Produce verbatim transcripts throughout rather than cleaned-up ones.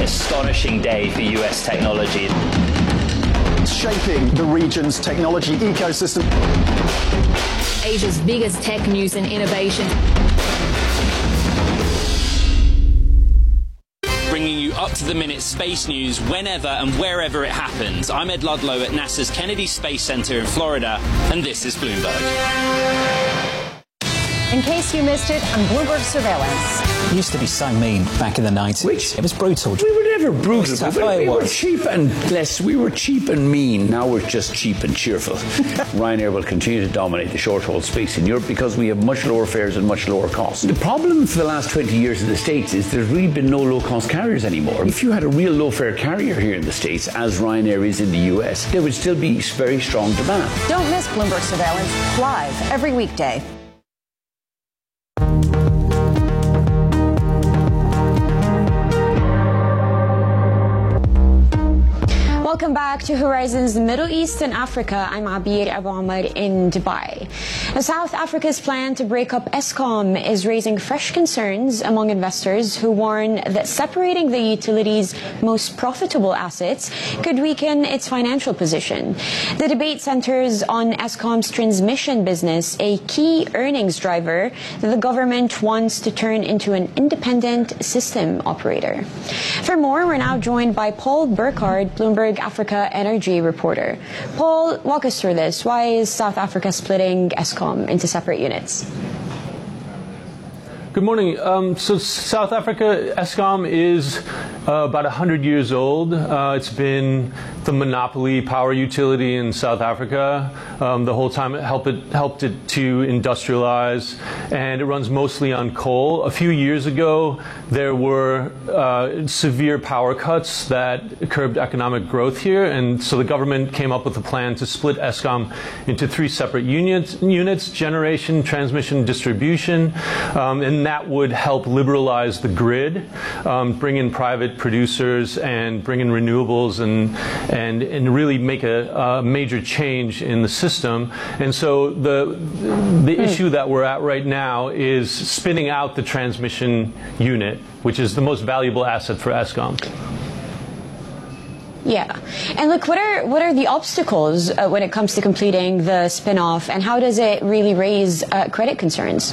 astonishing day for U S technology. Shaping the region's technology ecosystem. Asia's biggest tech news and innovation. Bringing you up-to-the-minute space news whenever and wherever it happens. I'm Ed Ludlow at NASA's Kennedy Space Center in Florida, and this is Bloomberg. In case you missed it, on Bloomberg Surveillance. It used to be so mean back in the nineties. Which? It was brutal. We were never brutal. Tough, We, were, we it were was. cheap and less. We were cheap and mean. Now we're just cheap and cheerful. Ryanair will continue to dominate the short-haul space in Europe because we have much lower fares and much lower costs. The problem for the last twenty years in the States is there's really been no low-cost carriers anymore. If you had a real low-fare carrier here in the States, as Ryanair is in the U S, there would still be very strong demand. Don't miss Bloomberg Surveillance live every weekday. Welcome back to Horizons Middle East and Africa. I'm Abir Abu Omar in Dubai. Now, South Africa's plan to break up Eskom is raising fresh concerns among investors who warn that separating the utility's most profitable assets could weaken its financial position. The debate centers on Eskom's transmission business, a key earnings driver that the government wants to turn into an independent system operator. For more, we're now joined by Paul Burkhardt, Bloomberg Africa energy reporter. Paul, walk us through this. Why is South Africa splitting Eskom into separate units? Good morning. Um, so South Africa, Eskom is uh, about one hundred years old. Uh, it's been the monopoly power utility in South Africa. Um, the whole time it helped it, helped it to industrialize, and it runs mostly on coal. A few years ago, there were uh, severe power cuts that curbed economic growth here, and so the government came up with a plan to split Eskom into three separate units, units generation, transmission, distribution, um, and that would help liberalize the grid, um, bring in private producers and bring in renewables and and, and really make a, a major change in the system. And so the the issue that we're at right now is spinning out the transmission unit, which is the most valuable asset for Eskom. Yeah. And look, what are what are the obstacles uh, when it comes to completing the spin-off, and how does it really raise uh, credit concerns?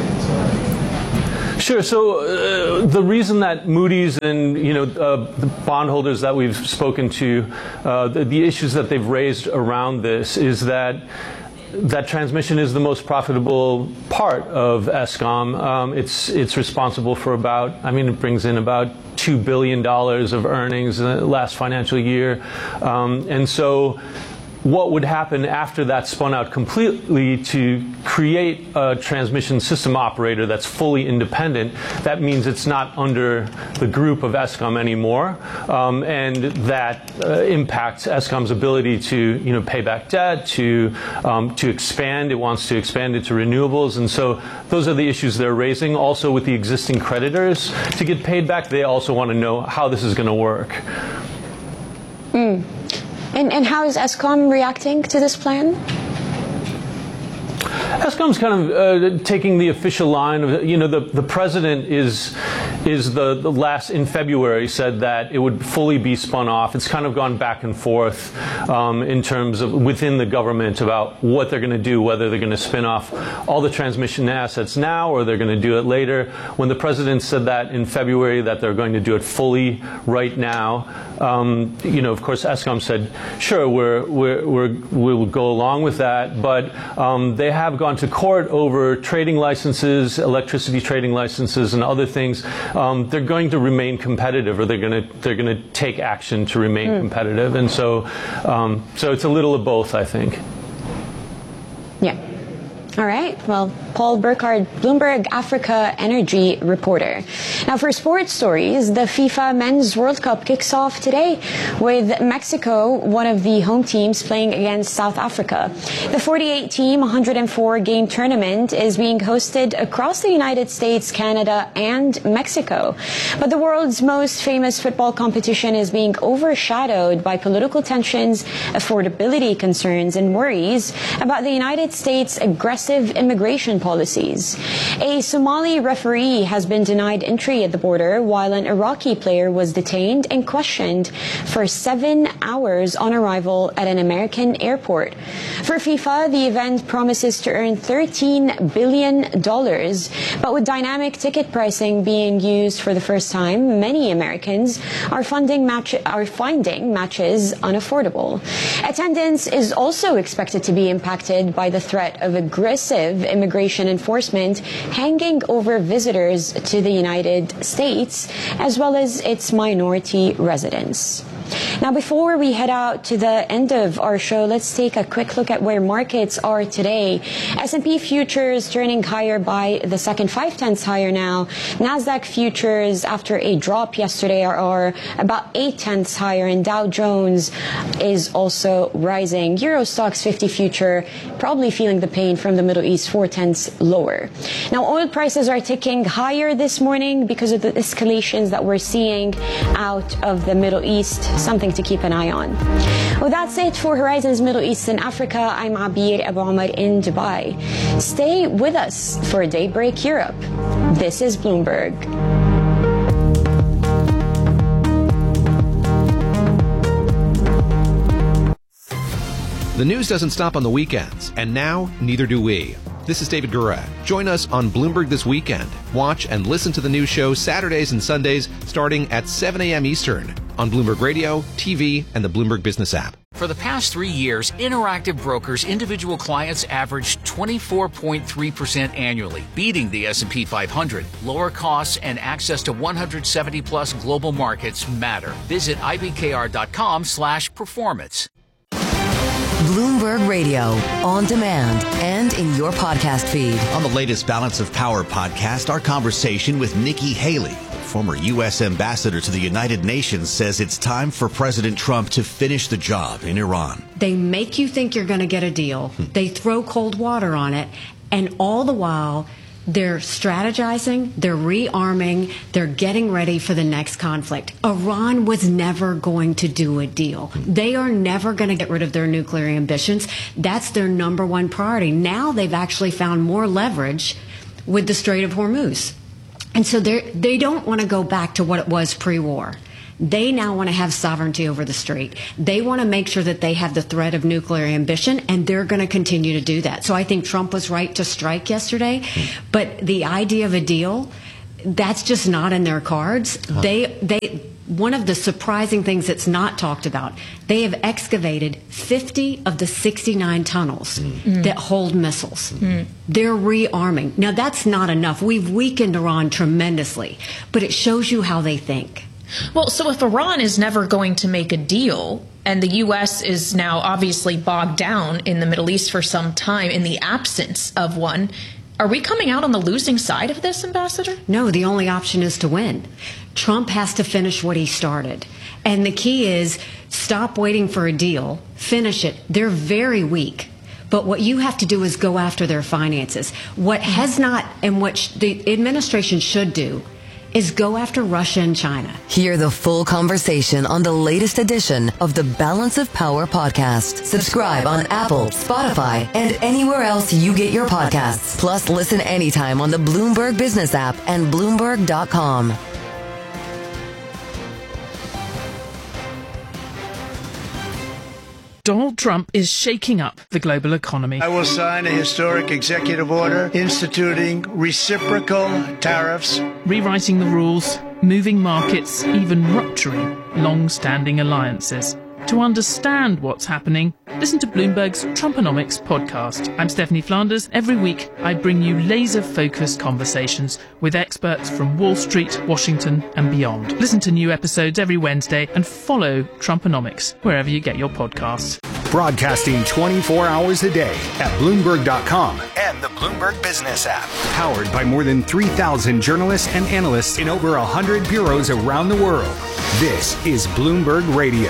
Sure. So uh, the reason that Moody's and you know uh, the bondholders that we've spoken to, uh, the, the issues that they've raised around this is that that transmission is the most profitable part of Eskom. Um, it's it's responsible for about, I mean, it brings in about two billion dollars of earnings in the last financial year, um, and so. What would happen after that spun out completely to create a transmission system operator that's fully independent? That means it's not under the group of Eskom anymore, um, and that uh, impacts Eskom's ability to, you know, pay back debt, to um, to expand. It wants to expand into renewables, and so those are the issues they're raising. Also, with the existing creditors, to get paid back, they also want to know how this is going to work. Mm. And, and how is Eskom reacting to this plan? Eskom's kind of uh, taking the official line of, you know, the, the president is is the, the last, in February, said that it would fully be spun off. It's kind of gone back and forth um, in terms of within the government about what they're going to do, whether they're going to spin off all the transmission assets now or they're going to do it later. When the president said that in February, that they're going to do it fully right now, um, you know, of course, Eskom said, sure, we're, we're, we're, we'll go along with that, but um, they have gone to court over trading licenses, electricity trading licenses, and other things. Um, they're going to remain competitive, or they're going to they're going to take action to remain mm. competitive, and so um, so it's a little of both, I think. Yeah. All right. Well, Paul Burkhardt, Bloomberg Africa energy reporter. Now, for sports stories, the FIFA Men's World Cup kicks off today with Mexico, one of the home teams, playing against South Africa. The forty-eight team, one hundred four game tournament is being hosted across the United States, Canada, and Mexico. But the world's most famous football competition is being overshadowed by political tensions, affordability concerns, and worries about the United States' aggressive aggressive immigration policies. A Somali referee has been denied entry at the border, while an Iraqi player was detained and questioned for seven hours on arrival at an American airport. For FIFA, the event promises to earn thirteen billion dollars, but with dynamic ticket pricing being used for the first time, many Americans are funding match are finding matches unaffordable. Attendance is also expected to be impacted by the threat of aggressive immigration enforcement hanging over visitors to the United States, as well as its minority residents. Now, before we head out to the end of our show, let's take a quick look at where markets are today. S and P futures turning higher by the second five tenths higher now. Nasdaq futures, after a drop yesterday, are, are about eight tenths higher, and Dow Jones is also rising. Euro Stoxx fifty future probably feeling the pain from the Middle East, four tenths lower. Now, oil prices are ticking higher this morning because of the escalations that we're seeing out of the Middle East. Something to keep an eye on. Well, that's it for Horizons Middle East and Africa. I'm Abir Abu Omar in Dubai. Stay with us for Daybreak Europe. This is Bloomberg. The news doesn't stop on the weekends, and now neither do we. This is David Gura. Join us on Bloomberg This Weekend. Watch and listen to the news show Saturdays and Sundays starting at seven a.m. Eastern on Bloomberg Radio, T V, and the Bloomberg Business app. For the past three years, Interactive Brokers individual clients averaged twenty-four point three percent annually, beating the S and P five hundred. Lower costs and access to one hundred seventy plus global markets matter. Visit ibkr.com slash performance. Bloomberg Radio, on demand and in your podcast feed. On the latest Balance of Power podcast, our conversation with Nikki Haley, former U S ambassador to the United Nations, says it's time for President Trump to finish the job in Iran. They make you think you're going to get a deal. Hmm. They throw cold water on it, and all the while they're strategizing, they're rearming, they're getting ready for the next conflict. Iran was never going to do a deal. They are never going to get rid of their nuclear ambitions. That's their number one priority. Now they've actually found more leverage with the Strait of Hormuz. And so they they don't want to go back to what it was pre-war. They now want to have sovereignty over the strait. They want to make sure that they have the threat of nuclear ambition, and they're going to continue to do that. So I think Trump was right to strike yesterday, but the idea of a deal, that's just not in their cards. Huh. They they one of the surprising things that's not talked about, they have excavated fifty of the sixty-nine tunnels mm. that hold missiles. Mm. They're rearming. Now, that's not enough. We've weakened Iran tremendously, but it shows you how they think. Well, so if Iran is never going to make a deal, and the U S is now obviously bogged down in the Middle East for some time in the absence of one, are we coming out on the losing side of this, Ambassador? No, the only option is to win. Trump has to finish what he started. And the key is stop waiting for a deal, finish it. They're very weak. But what you have to do is go after their finances. What has not, and what sh- the administration should do, is go after Russia and China. Hear the full conversation on the latest edition of the Balance of Power podcast. Subscribe on Apple, Spotify, and anywhere else you get your podcasts. Plus, listen anytime on the Bloomberg Business app and Bloomberg dot com. Donald Trump is shaking up the global economy. I will sign a historic executive order instituting reciprocal tariffs, rewriting the rules, moving markets, even rupturing long-standing alliances. To understand what's happening, listen to Bloomberg's Trumponomics podcast. I'm Stephanie Flanders. Every week, I bring you laser-focused conversations with experts from Wall Street, Washington, and beyond. Listen to new episodes every Wednesday and follow Trumponomics wherever you get your podcasts. Broadcasting twenty-four hours a day at Bloomberg dot com and the Bloomberg Business app. Powered by more than three thousand journalists and analysts in over one hundred bureaus around the world. This is Bloomberg Radio.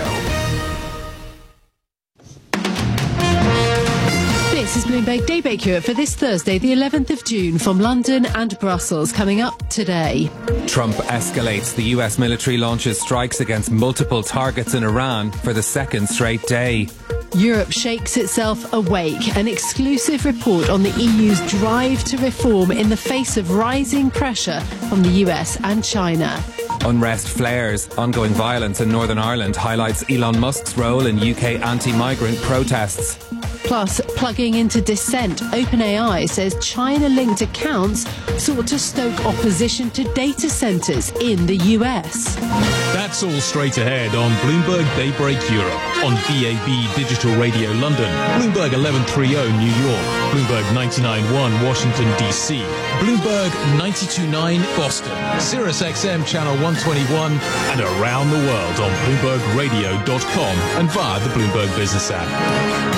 This is Bloomberg Daybreak Europe for this Thursday, the eleventh of June, from London and Brussels. Coming up today. Trump escalates. The U S military launches strikes against multiple targets in Iran for the second straight day. Europe shakes itself awake. An exclusive report on the E U's drive to reform in the face of rising pressure from the U S and China. Unrest flares. Ongoing violence in Northern Ireland highlights Elon Musk's role in U K anti-migrant protests. Plus, plugging into dissent, OpenAI says China-linked accounts sought to stoke opposition to data centres in the U S. That's all straight ahead on Bloomberg Daybreak Europe, on D A B Digital Radio London, Bloomberg eleven thirty New York, Bloomberg ninety-nine point one Washington D C, Bloomberg ninety-two point nine Boston, Sirius X M Channel one twenty-one, and around the world on Bloomberg Radio dot com and via the Bloomberg Business app.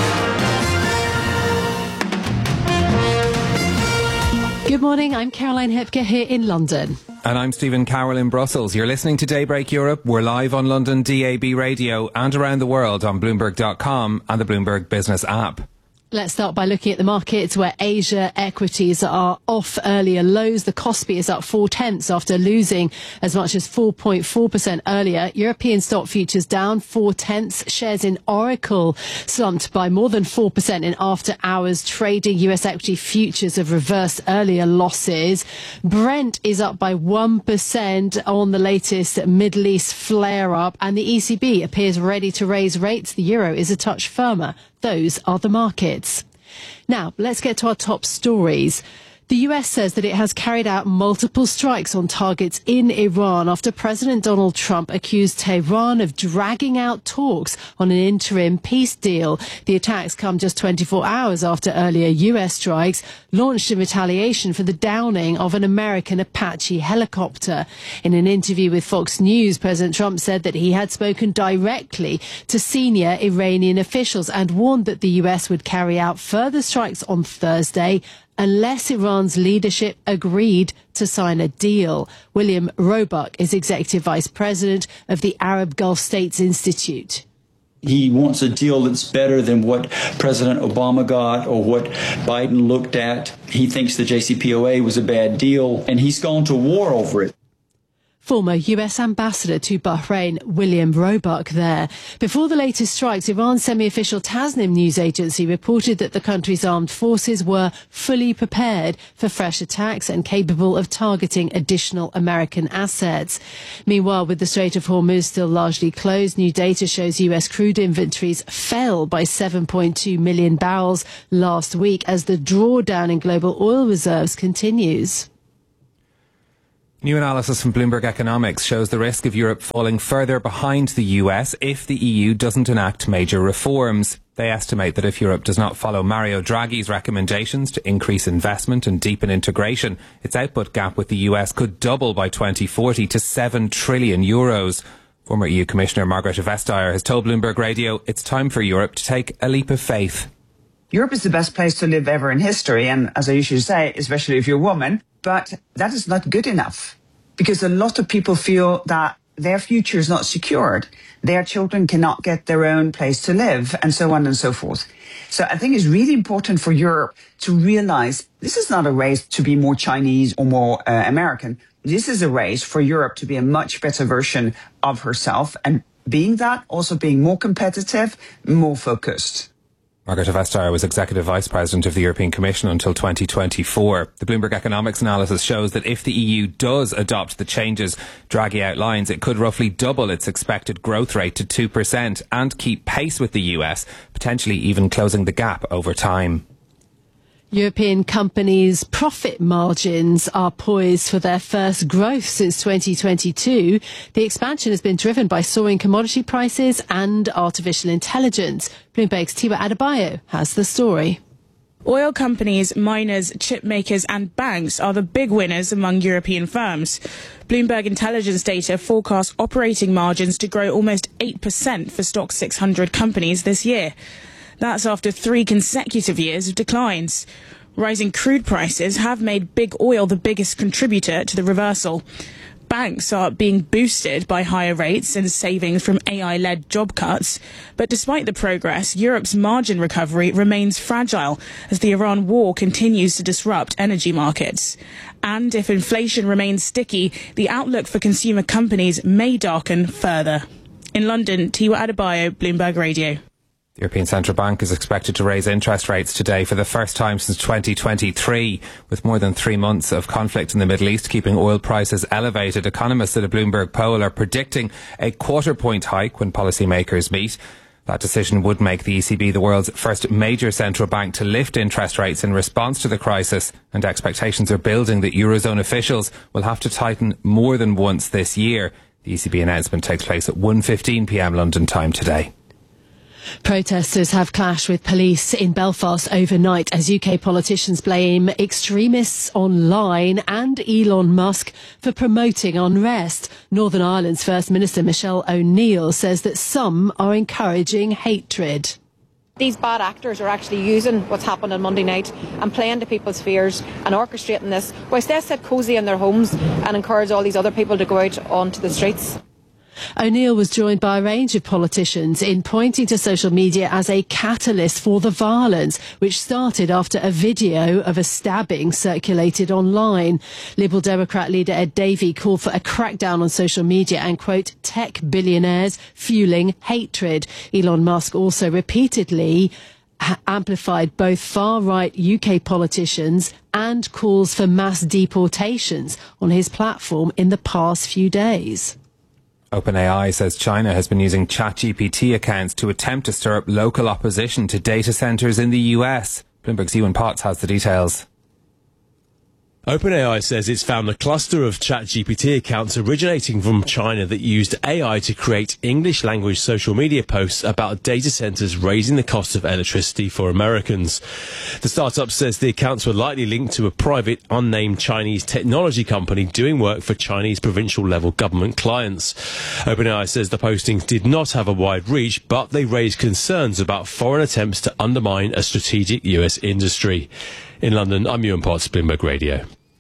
Good morning, I'm Caroline Hepker here in London. And I'm Stephen Carroll in Brussels. You're listening to Daybreak Europe. We're live on London D A B Radio and around the world on Bloomberg dot com and the Bloomberg Business app. Let's start by looking at the markets where Asia equities are off earlier lows. The Kospi is up four tenths after losing as much as four point four percent earlier. European stock futures down four tenths. Shares in Oracle slumped by more than four percent in after hours trading. U S equity futures have reversed earlier losses. Brent is up by one percent on the latest Middle East flare up, and the E C B appears ready to raise rates. The euro is a touch firmer. Those are the markets. Now, let's get to our top stories. The U S says that it has carried out multiple strikes on targets in Iran after President Donald Trump accused Tehran of dragging out talks on an interim peace deal. The attacks come just twenty-four hours after earlier U S strikes launched in retaliation for the downing of an American Apache helicopter. In an interview with Fox News, President Trump said that he had spoken directly to senior Iranian officials and warned that the U S would carry out further strikes on Thursday unless Iran's leadership agreed to sign a deal. William Roebuck is Executive Vice President of the Arab Gulf States Institute. He wants a deal that's better than what President Obama got or what Biden looked at. He thinks the J C P O A was a bad deal, and he's gone to war over it. Former U S Ambassador to Bahrain, William Roebuck there. Before the latest strikes, Iran's semi-official Tasnim news agency reported that the country's armed forces were fully prepared for fresh attacks and capable of targeting additional American assets. Meanwhile, with the Strait of Hormuz still largely closed, new data shows U S crude inventories fell by seven point two million barrels last week as the drawdown in global oil reserves continues. New analysis from Bloomberg Economics shows the risk of Europe falling further behind the U S if the E U doesn't enact major reforms. They estimate that if Europe does not follow Mario Draghi's recommendations to increase investment and deepen integration, its output gap with the U S could double by twenty forty to seven trillion euros. Former E U Commissioner Margrethe Vestager has told Bloomberg Radio it's time for Europe to take a leap of faith. Europe is the best place to live ever in history, and as I usually say, especially if you're a woman, but that is not good enough because a lot of people feel that their future is not secured. Their children cannot get their own place to live, and so on and so forth. So I think it's really important for Europe to realize this is not a race to be more Chinese or more uh, American. This is a race for Europe to be a much better version of herself, and being that, also being more competitive, more focused. Margrethe Vestager was Executive Vice President of the European Commission until twenty twenty-four. The Bloomberg Economics analysis shows that if the E U does adopt the changes Draghi outlines, it could roughly double its expected growth rate to two percent and keep pace with the U S, potentially even closing the gap over time. European companies' profit margins are poised for their first growth since twenty twenty-two. The expansion has been driven by soaring commodity prices and artificial intelligence. Bloomberg's Tiwa Adebayo has the story. Oil companies, miners, chip makers and banks are the big winners among European firms. Bloomberg intelligence data forecasts operating margins to grow almost eight percent for Stoxx six hundred companies this year. That's after three consecutive years of declines. Rising crude prices have made big oil the biggest contributor to the reversal. Banks are being boosted by higher rates and savings from A I-led job cuts. But despite the progress, Europe's margin recovery remains fragile as the Iran war continues to disrupt energy markets. And if inflation remains sticky, the outlook for consumer companies may darken further. In London, Tiwa Adebayo, Bloomberg Radio. The European Central Bank is expected to raise interest rates today for the first time since twenty twenty-three, with more than three months of conflict in the Middle East keeping oil prices elevated. Economists at a Bloomberg poll are predicting a quarter point hike when policymakers meet. That decision would make the E C B the world's first major central bank to lift interest rates in response to the crisis, and expectations are building that Eurozone officials will have to tighten more than once this year. The E C B announcement takes place at one fifteen p m London time today. Protesters have clashed with police in Belfast overnight as U K politicians blame extremists online and Elon Musk for promoting unrest. Northern Ireland's First Minister Michelle O'Neill says that some are encouraging hatred. These bad actors are actually using what's happened on Monday night and playing to people's fears and orchestrating this, whilst they sit cosy in their homes and encourage all these other people to go out onto the streets. O'Neill was joined by a range of politicians in pointing to social media as a catalyst for the violence, which started after a video of a stabbing circulated online. Liberal Democrat leader Ed Davey called for a crackdown on social media and, quote, tech billionaires fueling hatred. Elon Musk also repeatedly amplified both far-right U K politicians and calls for mass deportations on his platform in the past few days. OpenAI says China has been using ChatGPT accounts to attempt to stir up local opposition to data centres in the U S. Bloomberg's Ewan Potts has the details. OpenAI says it's found a cluster of ChatGPT accounts originating from China that used A I to create English-language social media posts about data centres raising the cost of electricity for Americans. The startup says the accounts were likely linked to a private, unnamed Chinese technology company doing work for Chinese provincial-level government clients. OpenAI says the postings did not have a wide reach, but they raised concerns about foreign attempts to undermine a strategic U S industry. In London, I'm Ewan Potts, Bloomberg Radio.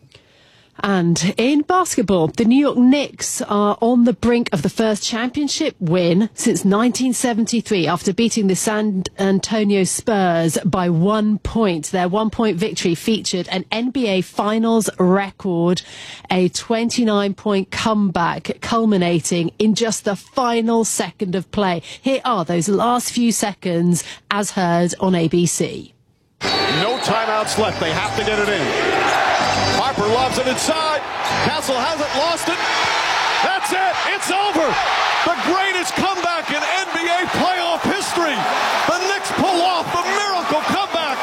And in basketball, the New York Knicks are on the brink of the first championship win since nineteen seventy-three after beating the San Antonio Spurs by one point. Their one-point victory featured an N B A Finals record, a twenty-nine point comeback culminating in just the final second of play. Here are those last few seconds as heard on A B C. No timeouts left. They have to get it in. Harper lobs it inside. Castle hasn't lost it. That's it. It's over. The greatest comeback in N B A playoff history. The Knicks pull off the miracle comeback.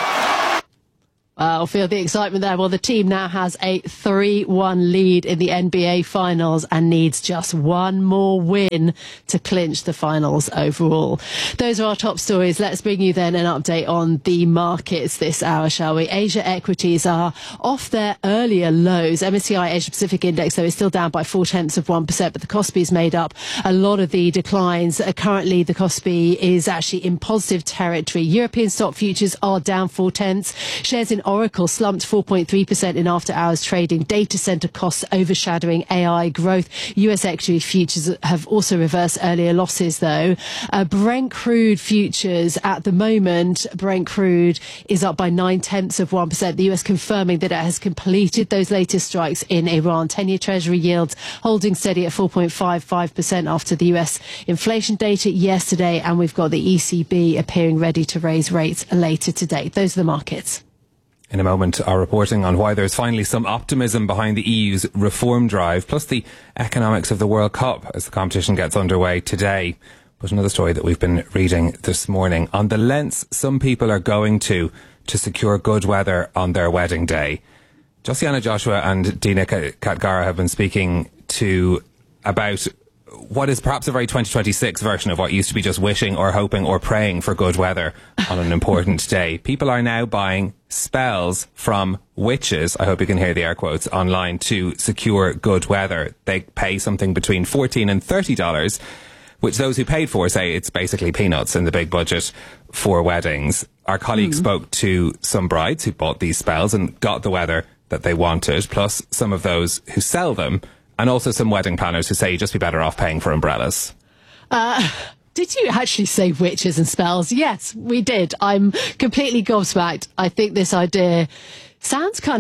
Well, feel the excitement there. Well, the team now has a three one lead in the N B A Finals and needs just one more win to clinch the finals overall. Those are our top stories. Let's bring you then an update on the markets this hour, shall we? Asia equities are off their earlier lows. M S C I Asia Pacific Index, though, is still down by four tenths of one percent, but the Kospi has made up a lot of the declines. Uh, currently, the Kospi is actually in positive territory. European stock futures are down four tenths. Shares in Oracle slumped four point three percent in after-hours trading. Data center costs overshadowing A I growth. U S equity futures have also reversed earlier losses, though. Uh, Brent crude futures at the moment, Brent crude is up by nine tenths of one percent. The U S confirming that it has completed those latest strikes in Iran. ten-year Treasury yields holding steady at four point five five percent after the U S inflation data yesterday, and we've got the E C B appearing ready to raise rates later today. Those are the markets. In a moment, our reporting on why there's finally some optimism behind the E U's reform drive, plus the economics of the World Cup as the competition gets underway today. But another story that we've been reading this morning on the lengths some people are going to to secure good weather on their wedding day. Josiana Joshua and Dina Katgara have been speaking to about what is perhaps a very twenty twenty-six version of what used to be just wishing or hoping or praying for good weather on an important day. People are now buying spells from witches, I hope you can hear the air quotes, online to secure good weather. They pay something between fourteen and thirty dollars, which those who paid for say it's basically peanuts in the big budget for weddings. Our colleague mm. spoke to some brides who bought these spells and got the weather that they wanted, plus some of those who sell them, and also some wedding planners who say you'd just be better off paying for umbrellas. Uh, did you actually say witches and spells? Yes, we did. I'm completely gobsmacked. I think this idea sounds kind of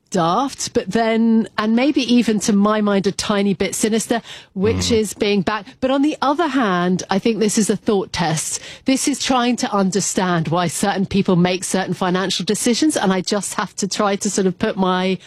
daft, but then, and maybe even to my mind, a tiny bit sinister, which mm. is being backed. But on the other hand, I think this is a thought test. This is trying to understand why certain people make certain financial decisions. And I just have to try to sort of put my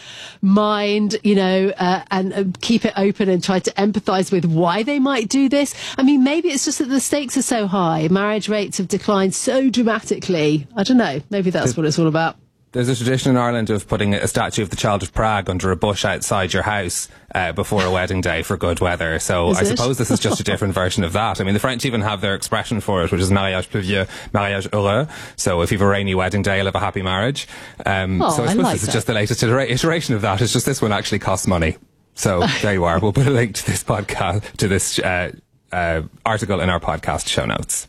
mind, you know, uh, and uh, keep it open and try to empathize with why they might do this. I mean, maybe it's just that the stakes are so high. Marriage rates have declined so dramatically. I don't know. Maybe that's what it's all about. There's a tradition in Ireland of putting a statue of the Child of Prague under a bush outside your house uh, before a wedding day for good weather. So is I it? suppose this is just a different version of that. I mean, the French even have their expression for it, which is mariage pluvieux, mariage heureux. So if you have a rainy wedding day, you'll have a happy marriage. Um, oh, so I suppose I like this that. is just the latest itera- iteration of that. It's just this one actually costs money. So there you are. We'll put a link to this podcast, to this uh, uh, article in our podcast show notes.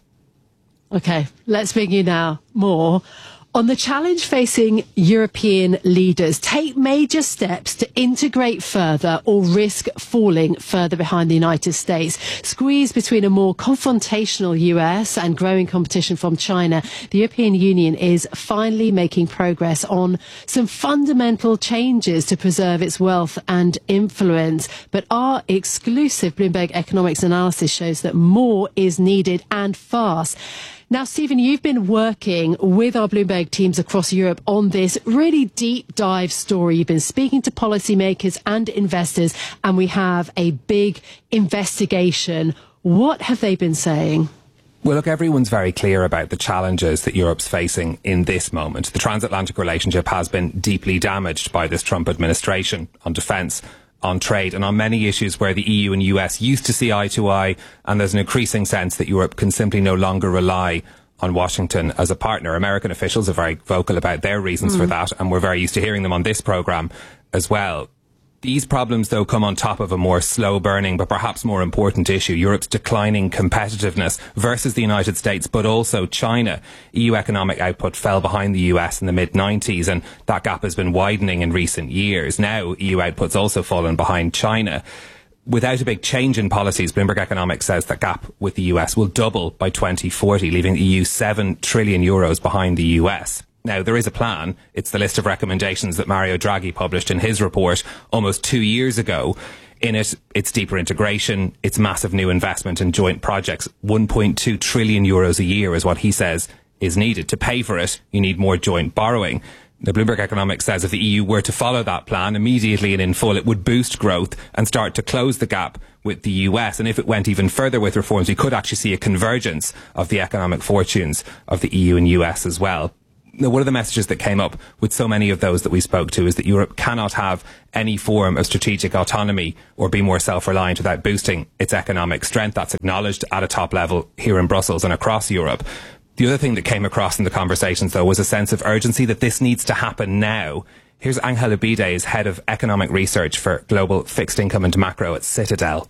Okay, let's bring you now more on the challenge facing European leaders. Take major steps to integrate further or risk falling further behind the United States. Squeezed between a more confrontational U S and growing competition from China, the European Union is finally making progress on some fundamental changes to preserve its wealth and influence. But our exclusive Bloomberg Economics analysis shows that more is needed and fast. Now, Stephen, you've been working with our Bloomberg teams across Europe on this really deep dive story. You've been speaking to policymakers and investors, and we have a big investigation. What have they been saying? Well, look, everyone's very clear about the challenges that Europe's facing in this moment. The transatlantic relationship has been deeply damaged by this Trump administration on defence, on trade, and on many issues where the E U and U S used to see eye to eye, and there's an increasing sense that Europe can simply no longer rely on Washington as a partner. American officials are very vocal about their reasons mm. for that, and we're very used to hearing them on this programme as well. These problems, though, come on top of a more slow-burning but perhaps more important issue, Europe's declining competitiveness versus the United States, but also China. E U economic output fell behind the U S in the mid nineties, and that gap has been widening in recent years. Now, E U output's also fallen behind China. Without a big change in policies, Bloomberg Economics says that gap with the U S will double by twenty forty, leaving the E U seven trillion euros behind the U S. Now, there is a plan. It's the list of recommendations that Mario Draghi published in his report almost two years ago. In it, it's deeper integration, it's massive new investment in joint projects. one point two trillion euros a year is what he says is needed. To pay for it, you need more joint borrowing. Now, Bloomberg Economics says if the E U were to follow that plan immediately and in full, it would boost growth and start to close the gap with the U S. And if it went even further with reforms, we could actually see a convergence of the economic fortunes of the E U and U S as well. Now, one of the messages that came up with so many of those that we spoke to is that Europe cannot have any form of strategic autonomy or be more self-reliant without boosting its economic strength. That's acknowledged at a top level here in Brussels and across Europe. The other thing that came across in the conversations, though, was a sense of urgency that this needs to happen now. Here's Angel Ubides, head of economic research for global fixed income and macro at Citadel.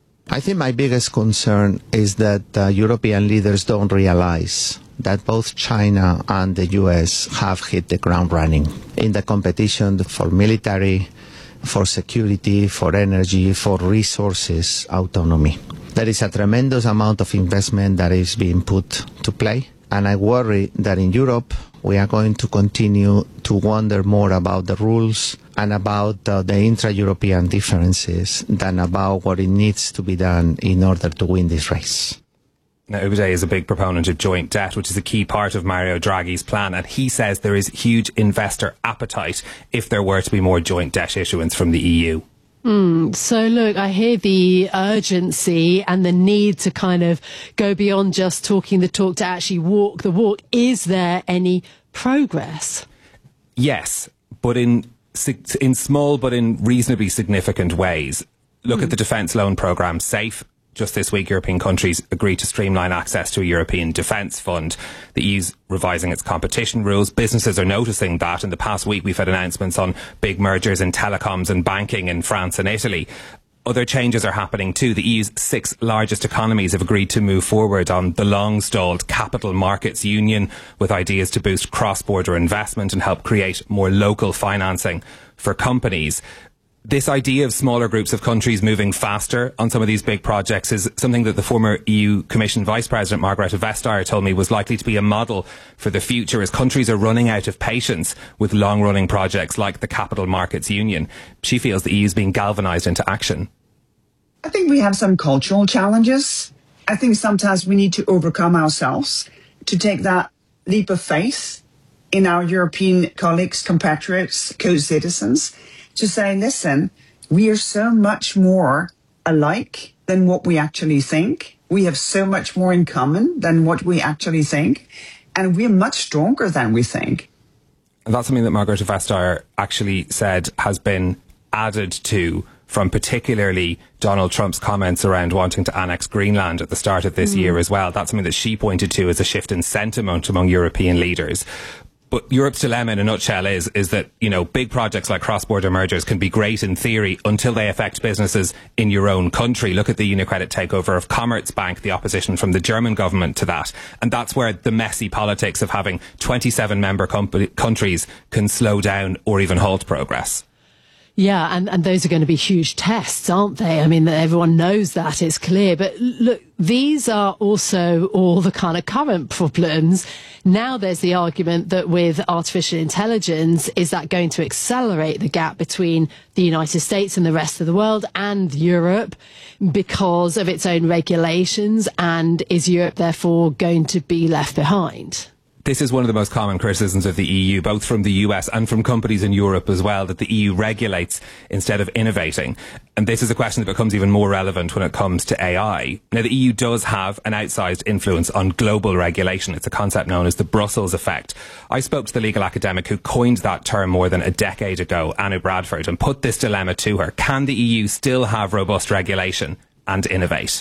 I think my biggest concern is that uh, European leaders don't realize that both China and the U S have hit the ground running in the competition for military, for security, for energy, for resources autonomy. There is a tremendous amount of investment that is being put to play, and I worry that in Europe we are going to continue to wonder more about the rules and about uh, the intra-European differences than about what it needs to be done in order to win this race. Now, Ubides is a big proponent of joint debt, which is a key part of Mario Draghi's plan, and he says there is huge investor appetite if there were to be more joint debt issuance from the E U. Mm, so look, I hear the urgency and the need to kind of go beyond just talking the talk to actually walk the walk. Is there any progress? Yes, but in in small but in reasonably significant ways. Look mm. at the defence loan programme, SAFE. Just this week, European countries agreed to streamline access to a European defence fund. The E U's revising its competition rules. Businesses are noticing that. In the past week, we've had announcements on big mergers in telecoms and banking in France and Italy. Other changes are happening too. The E U's six largest economies have agreed to move forward on the long-stalled Capital Markets Union with ideas to boost cross-border investment and help create more local financing for companies. This idea of smaller groups of countries moving faster on some of these big projects is something that the former E U Commission Vice President Margrethe Vestager told me was likely to be a model for the future as countries are running out of patience with long-running projects like the Capital Markets Union. She feels the E U is being galvanised into action. I think we have some cultural challenges. I think sometimes we need to overcome ourselves to take that leap of faith in our European colleagues, compatriots, co-citizens, to say, listen, we are so much more alike than what we actually think. We have so much more in common than what we actually think. And we're much stronger than we think. And that's something that Margrethe Vestager actually said has been added to from particularly Donald Trump's comments around wanting to annex Greenland at the start of this mm. year as well. That's something that she pointed to as a shift in sentiment among European leaders. But Europe's dilemma in a nutshell is, is that, you know, big projects like cross-border mergers can be great in theory until they affect businesses in your own country. Look at the UniCredit takeover of Commerzbank, the opposition from the German government to that. And that's where the messy politics of having twenty-seven member com- countries can slow down or even halt progress. Yeah, and, and those are going to be huge tests, aren't they? I mean, everyone knows that, it's clear. But look, these are also all the kind of current problems. Now there's the argument that with artificial intelligence, is that going to accelerate the gap between the United States and the rest of the world and Europe because of its own regulations? And is Europe therefore going to be left behind? This is one of the most common criticisms of the E U, both from the U S and from companies in Europe as well, that the E U regulates instead of innovating. And this is a question that becomes even more relevant when it comes to A I. Now, the E U does have an outsized influence on global regulation. It's a concept known as the Brussels effect. I spoke to the legal academic who coined that term more than a decade ago, Anu Bradford, and put this dilemma to her. Can the E U still have robust regulation and innovate?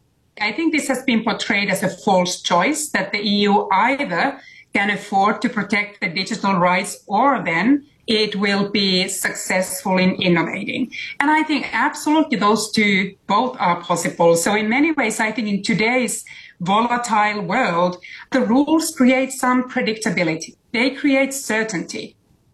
I think this has been portrayed as a false choice, that the E U either can afford to protect the digital rights or then it will be successful in innovating. And I think absolutely those two both are possible. So in many ways, I think in today's volatile world, the rules create some predictability. They create certainty.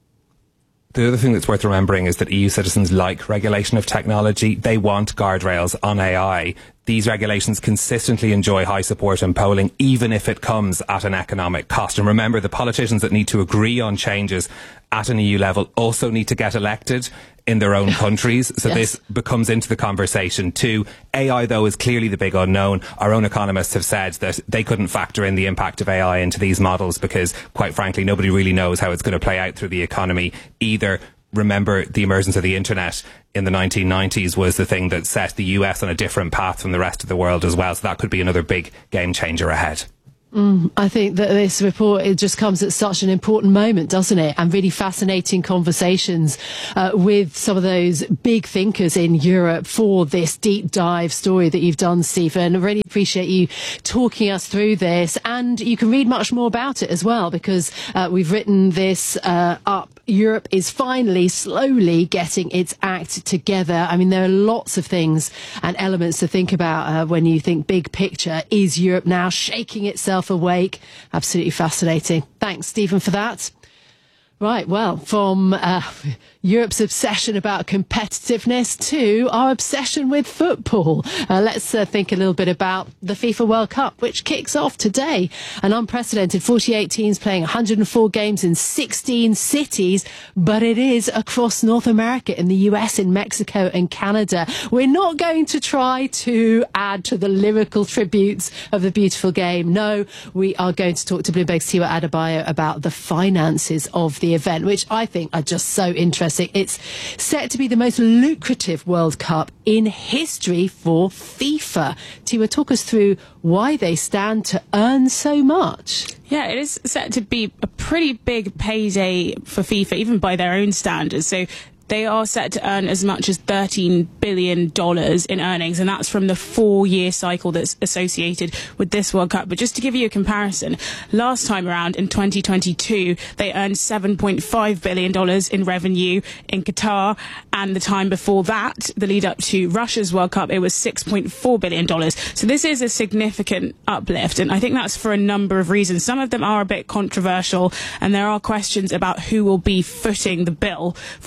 The other thing that's worth remembering is that E U citizens like regulation of technology. They want guardrails on A I. These regulations consistently enjoy high support in polling, even if it comes at an economic cost. And remember, the politicians that need to agree on changes at an E U level also need to get elected in their own countries. So yes. This becomes into the conversation too. A I, though, is clearly the big unknown. Our own economists have said that they couldn't factor in the impact of A I into these models because, quite frankly, nobody really knows how it's going to play out through the economy either. Remember, the emergence of the internet in the nineteen nineties was the thing that set the U S on a different path from the rest of the world as well. So that could be another big game changer ahead. Mm, I think that this report, it just comes at such an important moment, doesn't it? And really fascinating conversations uh, with some of those big thinkers in Europe for this deep dive story that you've done, Stephen. I really appreciate you talking us through this. And you can read much more about it as well, because uh, we've written this uh, up. Europe is finally, slowly getting its act together. I mean, there are lots of things and elements to think about uh, when you think big picture. Is Europe now shaking itself awake? Absolutely fascinating. Thanks, Stephen, for that. Right, well, from uh, Europe's obsession about competitiveness to our obsession with football. Uh, let's uh, think a little bit about the FIFA World Cup, which kicks off today. An unprecedented forty-eight teams playing one hundred four games in sixteen cities, but it is across North America, in the U S, in Mexico and Canada. We're not going to try to add to the lyrical tributes of the beautiful game. No, we are going to talk to Bloomberg's Tiwa Adebayo about the finances of the event, which I think are just so interesting. It's set to be the most lucrative World Cup in history for FIFA. Tiwa, talk us through why they stand to earn so much. Yeah, it is set to be a pretty big payday for FIFA, even by their own standards. So they are set to earn as much as thirteen billion dollars in earnings, and that's from the four-year cycle that's associated with this World Cup. But just to give you a comparison, last time around in twenty twenty-two, they earned seven point five billion dollars in revenue in Qatar, and the time before that, the lead up to Russia's World Cup, it was six point four billion dollars. So this is a significant uplift, and I think that's for a number of reasons. Some of them are a bit controversial, and there are questions about who will be footing the bill for these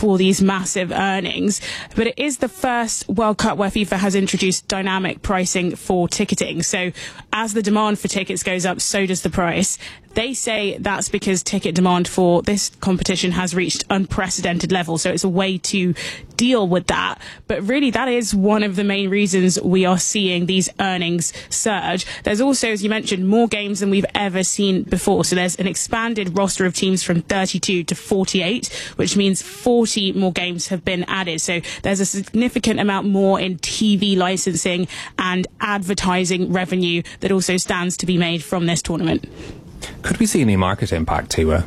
massive earnings. But it is the first World Cup where FIFA has introduced dynamic pricing for ticketing. So as the demand for tickets goes up, so does the price. They say that's because ticket demand for this competition has reached unprecedented levels. So it's a way to deal with that. But really, that is one of the main reasons we are seeing these earnings surge. There's also, as you mentioned, more games than we've ever seen before. So there's an expanded roster of teams from thirty-two to forty-eight, which means forty more games have been added. So there's a significant amount more in T V licensing and advertising revenue that also stands to be made from this tournament. Could we see any market impact, Tiwa?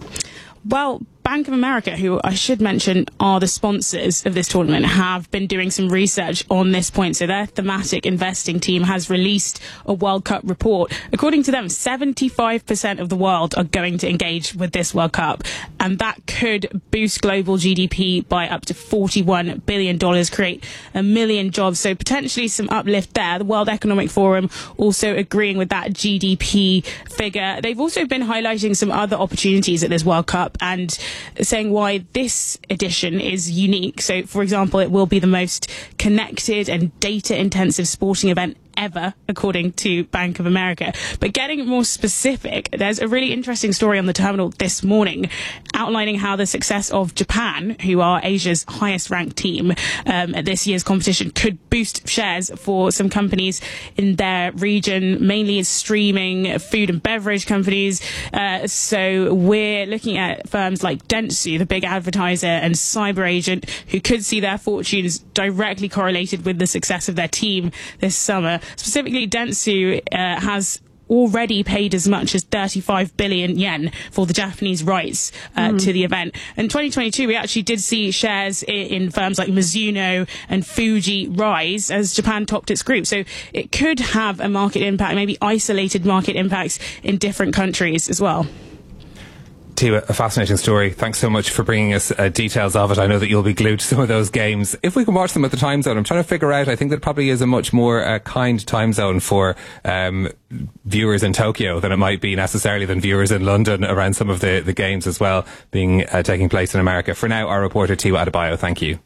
Well, Bank of America, who I should mention are the sponsors of this tournament, have been doing some research on this point. So their thematic investing team has released a World Cup report. According to them, seventy-five percent of the world are going to engage with this World Cup. And that could boost global G D P by up to forty-one billion dollars, create a million jobs. So potentially some uplift there. The World Economic Forum also agreeing with that G D P figure. They've also been highlighting some other opportunities at this World Cup and saying why this edition is unique. So, for example, it will be the most connected and data-intensive sporting event ever, according to Bank of America. But getting more specific, there's a really interesting story on the terminal this morning outlining how the success of Japan, who are Asia's highest ranked team um, at this year's competition, could boost shares for some companies in their region, mainly streaming, food and beverage companies. Uh, so we're looking at firms like Dentsu, the big advertiser, and CyberAgent, who could see their fortunes directly correlated with the success of their team this summer. Specifically, Dentsu uh, has already paid as much as thirty-five billion yen for the Japanese rights uh, mm. to the event. In twenty twenty-two, we actually did see shares in, in firms like Mizuno and Fuji rise as Japan topped its group. So it could have a market impact, maybe isolated market impacts in different countries as well. Tiwa, a fascinating story. Thanks so much for bringing us uh, details of it. I know that you'll be glued to some of those games. If we can watch them at the time zone, I'm trying to figure out, I think that probably is a much more uh, kind time zone for um, viewers in Tokyo than it might be necessarily than viewers in London around some of the, the games as well being uh, taking place in America. For now, our reporter Tiwa Adebayo, thank you.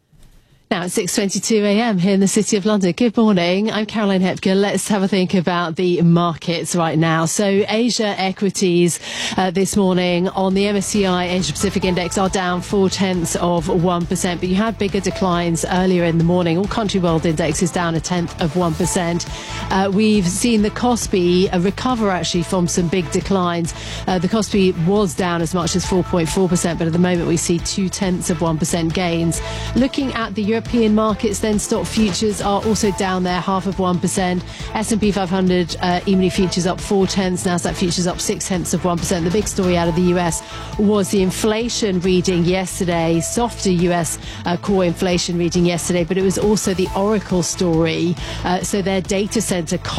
Now it's six twenty-two a m here in the City of London. Good morning. I'm Caroline Hepker. Let's have a think about the markets right now. So Asia equities uh, this morning on the M S C I Asia Pacific Index are down four tenths of one percent, but you had bigger declines earlier in the morning. All country world index is down a tenth of one percent. Uh, we've seen the Kospi uh, recover actually from some big declines. Uh, the Kospi was down as much as four point four percent, but at the moment we see two tenths of one percent gains. Looking at the European European markets, then stock futures are also down there, half of one percent. S and P five hundred uh, E-mini futures up four tenths, Nasdaq futures up six tenths of one percent. The big story out of the U S was the inflation reading yesterday, softer U S uh, core inflation reading yesterday, but it was also the Oracle story. Uh, so their data center